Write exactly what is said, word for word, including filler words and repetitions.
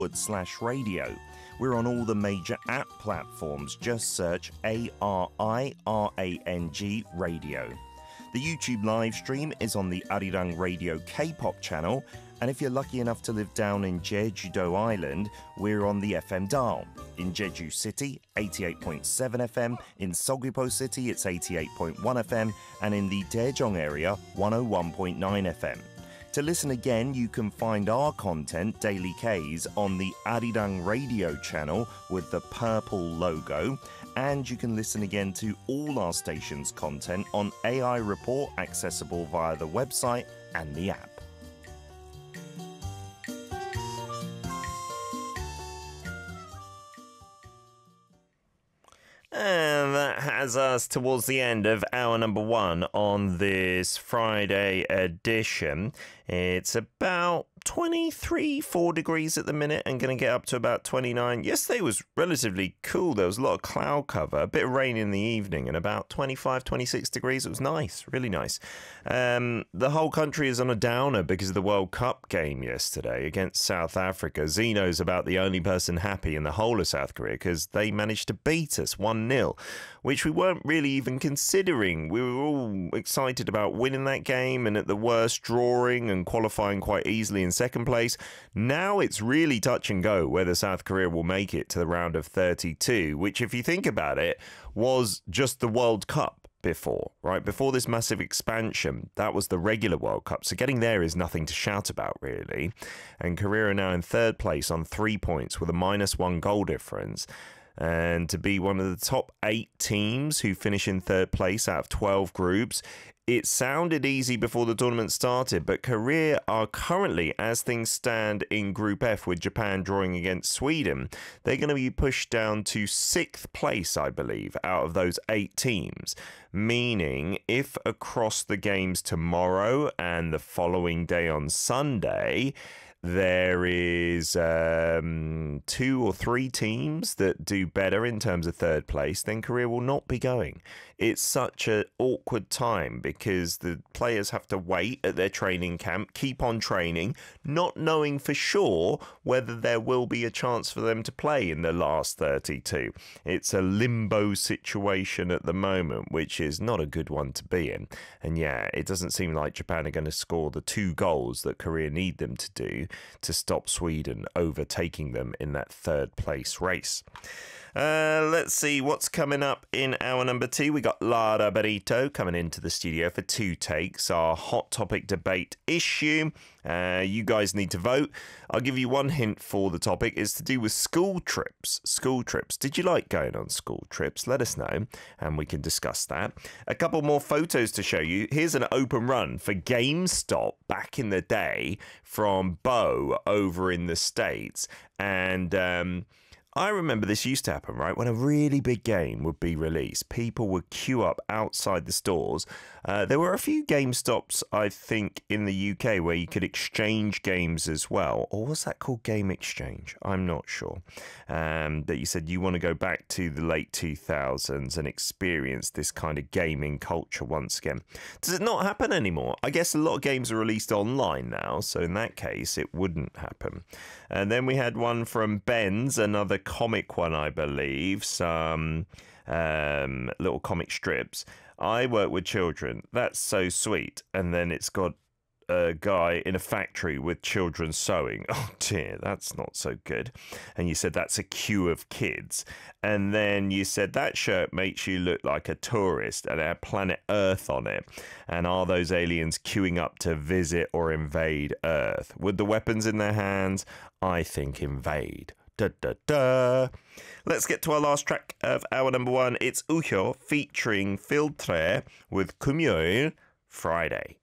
forward slash radio. We're on all the major app platforms. Just search A R I R A N G Radio. The YouTube live stream is on the Arirang Radio K-pop channel, and if you're lucky enough to live down in Jeju-do Island, we're on the F M dial. In Jeju City, eighty-eight point seven F M, in Seogwipo City, it's eighty-eight point one F M, and in the Daejeong area, one oh one point nine F M. To listen again, you can find our content, Daily K's, on the Arirang Radio channel with the purple logo, and you can listen again to all our station's content on A I Report, accessible via the website and the app. And that has us towards the end of hour number one on this Friday edition. It's about twenty-three, four degrees at the minute and going to get up to about twenty-nine. Yesterday was relatively cool. There was a lot of cloud cover, a bit of rain in the evening, and about twenty-five, twenty-six degrees. It was nice, really nice. Um, the whole country is on a downer because of the World Cup game yesterday against South Africa. Zeno's about the only person happy in the whole of South Korea because they managed to beat us one nil, which we weren't really even considering. We were all excited about winning that game and at the worst drawing and qualifying quite easily in second place. Now it's really touch and go whether South Korea will make it to the round of thirty-two, which, if you think about it, was just the World Cup before, right? Before this massive expansion, that was the regular World Cup. So getting there is nothing to shout about, really. And Korea are now in third place on three points with a minus one goal difference. And to be one of the top eight teams who finish in third place out of twelve groups, it sounded easy before the tournament started, but Korea are currently, as things stand in Group F with Japan drawing against Sweden, they're going to be pushed down to sixth place, I believe, out of those eight teams. Meaning, if across the games tomorrow and the following day on Sunday, there is um, two or three teams that do better in terms of third place, then Korea will not be going. It's such an awkward time because the players have to wait at their training camp, keep on training, not knowing for sure whether there will be a chance for them to play in the last thirty-two. It's a limbo situation at the moment, which is not a good one to be in. And yeah, it doesn't seem like Japan are going to score the two goals that Korea need them to do to stop Sweden overtaking them in that third place race. Uh, let's see what's coming up in hour number two. We got Lara Barito coming into the studio for two takes, our hot topic debate issue. Uh, you guys need to vote. I'll give you one hint for the topic. It's to do with school trips. School trips. Did you like going on school trips? Let us know and we can discuss that. A couple more photos to show you. Here's an open run for GameStop back in the day from Bo over in the States. And um I remember this used to happen, right? When a really big game would be released, people would queue up outside the stores. Uh, there were a few GameStops, I think, in the U K where you could exchange games as well. Or was that called Game Exchange? I'm not sure. Um, that you said you want to go back to the late two thousands and experience this kind of gaming culture once again. Does it not happen anymore? I guess a lot of games are released online now, so in that case, it wouldn't happen. And then we had one from Ben's, another comic one, I believe, some um, little comic strips. I work with children. That's so sweet. And then it's got a guy in a factory with children sewing. Oh dear, that's not so good. And you said that's a queue of kids. And then you said that shirt makes you look like a tourist and it had planet Earth on it. And are those aliens queuing up to visit or invade Earth? With the weapons in their hands, I think invade. Da, da, da. Let's get to our last track of hour number one. It's Uhyo featuring Filtre with Kumyoil, Friday.